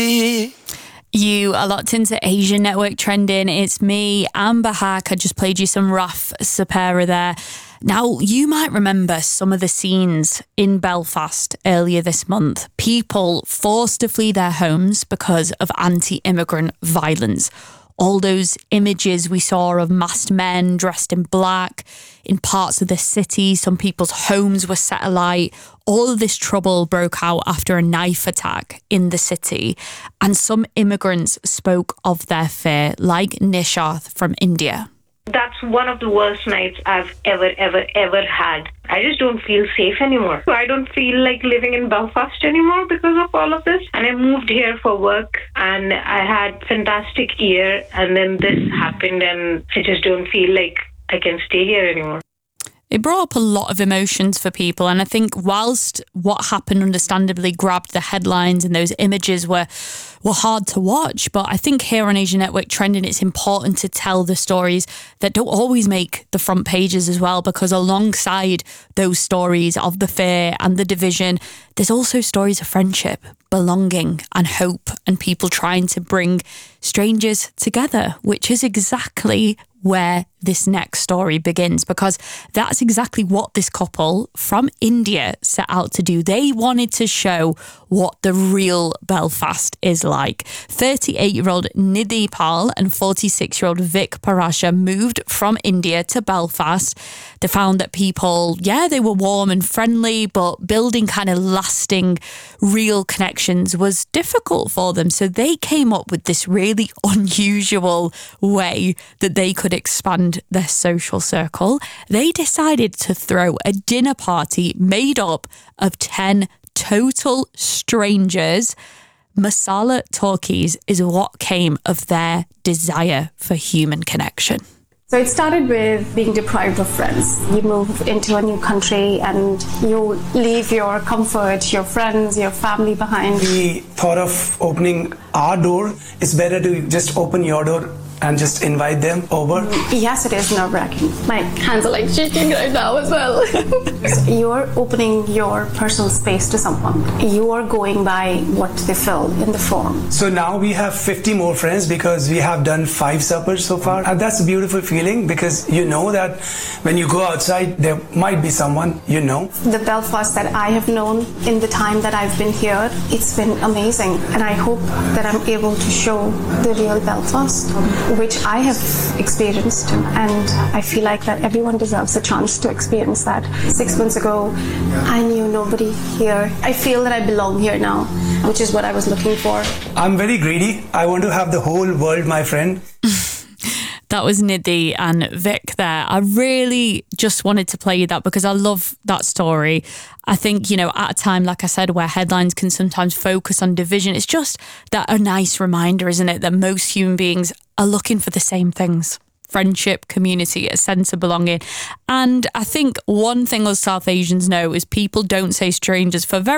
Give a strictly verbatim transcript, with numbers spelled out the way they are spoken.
You are locked into Asian Network Trending. It's me, Amber Hack. I just played you some Raf Sapera there. Now, you might remember some of the scenes in Belfast earlier this month. People forced to flee their homes because of anti-immigrant violence. All those images we saw of masked men dressed in black in parts of the city. Some people's homes were set alight. All of this trouble broke out after a knife attack in the city. And some immigrants spoke of their fear, like Nishath from India. That's one of the worst nights I've ever, ever, ever had. I just don't feel safe anymore. I don't feel like living in Belfast anymore because of all of this. And I moved here for work and I had fantastic year. And then this happened and I just don't feel like I can stay here anymore. It brought up a lot of emotions for people. And I think whilst what happened understandably grabbed the headlines and those images were were hard to watch, but I think here on Asian Network Trending, it's important to tell the stories that don't always make the front pages as well, because alongside those stories of the fear and the division, there's also stories of friendship, belonging and hope, and people trying to bring strangers together, which is exactly where this next story begins, because that's exactly what this couple from India set out to do. They wanted to show what the real Belfast is like. thirty-eight-year-old Nidhi Pal and forty-six-year-old Vic Parasha moved from India to Belfast. They found that people, yeah, they were warm and friendly, but building kind of lasting, real connections was difficult for them. So they came up with this really unusual way that they could expand their social circle. They decided to throw a dinner party made up of ten total strangers. Masala Talkies is what came of their desire for human connection. So it started with being deprived of friends. You move into a new country and you leave your comfort, your friends, your family behind. We thought of opening our door. It's better to just open your door and just invite them over. Yes, it is nerve-wracking. My hands are like shaking right now as well. You're opening your personal space to someone. You are going by what they fill in the form. So now we have fifty more friends because we have done five suppers so far. And that's a beautiful feeling because you know that when you go outside, there might be someone you know. The Belfast that I have known in the time that I've been here, it's been amazing. And I hope that I'm able to show the real Belfast, which I have experienced, and I feel like that everyone deserves a chance to experience that. Six months ago, I knew nobody here. I feel that I belong here now, which is what I was looking for. I'm very greedy. I want to have the whole world my friend. That was Nidhi and Vic there. I really just wanted to play you that because I love that story. I think, you know, at a time, like I said, where headlines can sometimes focus on division, it's just that a nice reminder, isn't it, that most human beings are looking for the same things. Friendship, community, a sense of belonging. And I think one thing us South Asians know is people don't say strangers for very